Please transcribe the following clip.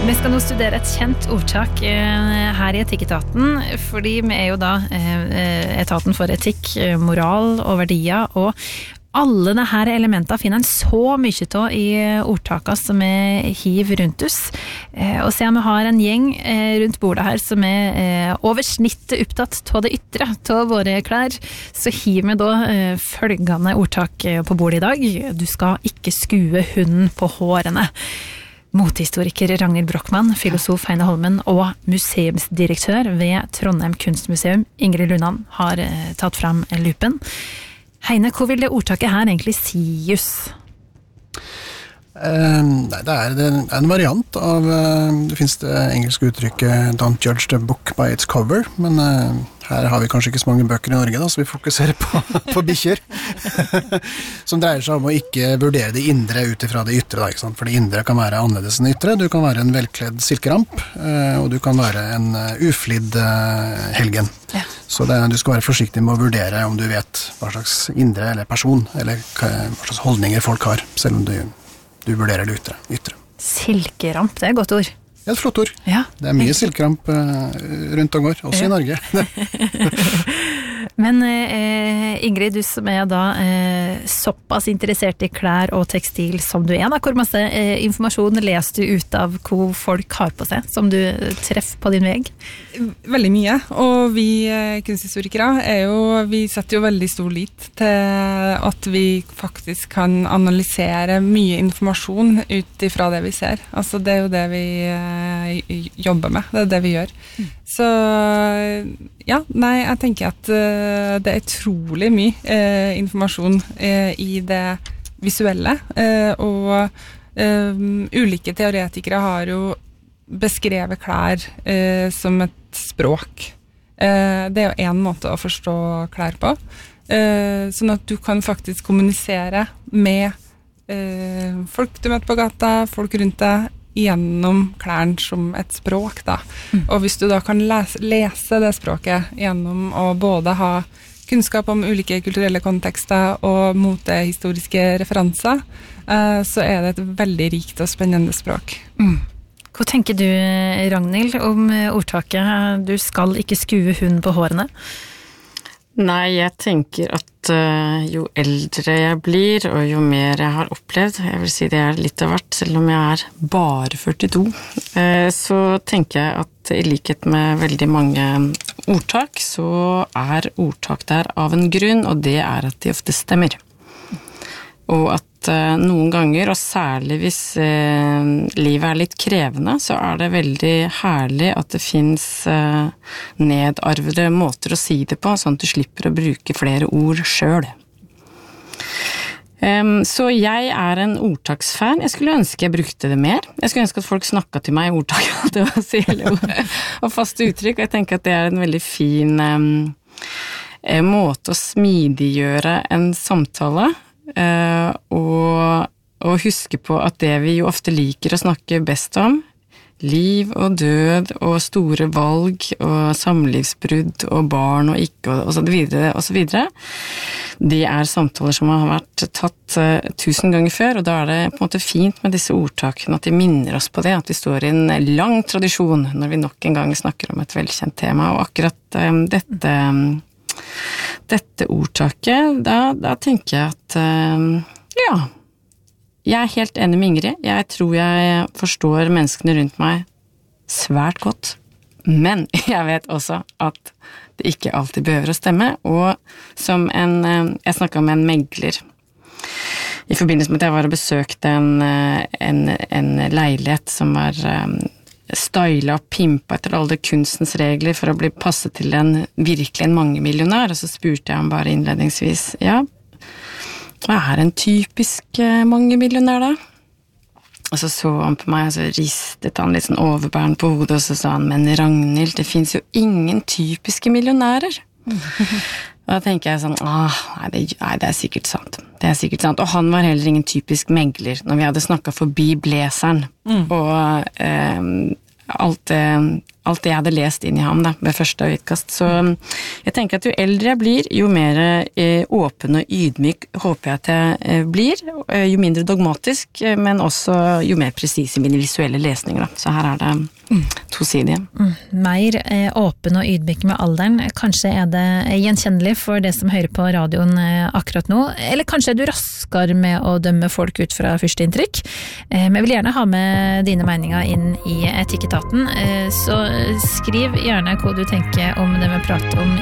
Vi skal nå studere et kjent ordtak her i Etikketaten, fordi vi jo da etaten for etikk, moral og verdier, og alle de her elementene finner en så mye av i ordtaket som vi hiver rundt oss. Og se om vi har en gjeng rundt bordet her som over snittet opptatt av det ytre, av våre klær, så hiver vi da følgende ordtak på bordet i dag. Du skal ikke skue hunden på hårene. Motehistoriker Ragnhild Brochmann, filosof Heine Holmen og museumsdirektør ved Trondheim Kunstmuseum, Ingrid Lundan, har tatt fram lupen. Heine, hva vil det ordtaket her egentlig si oss? Det en variant av det finnes det engelske uttrykket Don't judge the book by its cover, men her har vi kanskje ikke så mange bøker i Norge da, så vi fokuserer på bikkjer som dreier seg om å ikke vurdere det indre ut ifra det ytre da, ikke sant? For det indre kan være annerledes enn det ytre. Du kan være en velkledd silkeramp, og du kan være en uflidd helgen. Ja. Så du skal være forsiktig med å vurdere om du vet hva slags indre eller person eller hva slags holdninger folk har, selv om du vurderer det ytre. Silkeramp, det godt ord. Et flott ord. Ja. Det mye silkeramp rundt og går, også i Norge. Men Ingrid, du som da såpass interessert i klær og tekstil som du da, hvor masse informasjon leser du ut av hva folk har på seg, som du treffer på din vei? Veldig mye, og vi kunsthistorikere vi setter jo veldig stor lit til at vi faktisk kan analysere mye informasjon ut ifra det vi ser. Altså det jo det vi jobber med, det det vi gjør. Så ja, jeg tenker at det utrolig mye informasjon i det visuelle, og ulike teoretikere har jo beskrevet klær som et språk. Det jo en måte å forstå klær på, sånn at du kan faktisk kommunisere med folk du møter på gata, folk rundt deg, gjennom klærne som et språk da. Og hvis du da kan lese det språket gjennom å både ha kunnskap om ulike kulturelle kontekster og motehistoriske referanser, så det et veldig rikt og spennende språk. Hva tenker du, Ragnhild, om ordtaket «Du skal ikke skue hunden på hårene»? Nei, jeg tenker at jo eldre jeg blir, og jo mer jeg har opplevd, jeg vil si det litt av hvert, selv om jeg bare 42, så tenker jeg at i likhet med veldig mange ordtak, så ordtak der av en grunn, og det at de ofte stemmer. Og at noen ganger, og særlig hvis livet litt krevende, så det veldig herlig at det finnes nedarvede måter å si det på, sånn at du slipper å bruke flere ord selv. Så jeg en ordtaksfan. Jeg skulle ønske jeg brukte det mer. Jeg skulle ønske at folk snakket til meg i ordtak, og faste uttrykk, og jeg tenker at det en veldig fin måte å smidiggjøre en samtale, og huske på at det vi jo ofte liker å snakke best om, liv og død og store valg og samlivsbrudd og barn og ikke og så videre, det samtaler som har vært tatt 1000 ganger før, og da det på en måte fint med disse ordtakene at de minner oss på det, at vi står i en lang tradisjon når vi nok en gang snakker om et velkjent tema, og akkurat dette ordtaket, da tenker jeg at jeg helt enig med Ingrid. Jeg tror jeg forstår menneskene rundt meg svært godt, men jeg vet også at det ikke alltid behøver å stemme, og som jeg snakket med en megler i forbindelse med at jeg var og besøkte en leilighet som var stylet og pimpet etter alle kunstens regler for å bli passet til virkelig en mangemillionær, og så spurte jeg ham bare innledningsvis, hva en typisk mangemillionær da? Og så han på meg, og så ristet han litt sånn overbærende på hodet, og så sa han, men Ragnhild, det finnes jo ingen typiske millionærer. Og da tenker jeg sånn, nei, det sikkert sant. Det sikkert sant. Og han var heller ingen typisk megler, når vi hadde snakket forbi bleseren, og alt det alt det jeg hadde lest inn i ham da, ved første utkast. Så jeg tenker at jo eldre jeg blir, jo mer åpen og ydmyk håper jeg at jeg blir, jo mindre dogmatisk, men også jo mer presis i mine visuelle lesninger. Da. Så her er det tosidige. Mer åpen og ydmyk med alderen. Kanskje er det gjenkjennelig for det som hører på radioen akkurat nå, eller kanskje er du raskere med å dømme folk ut fra første inntrykk. Men jeg vil gjerne ha med dine meninger inn i Etikketaten, så skriv gjerne hva du tenker om det vi prater om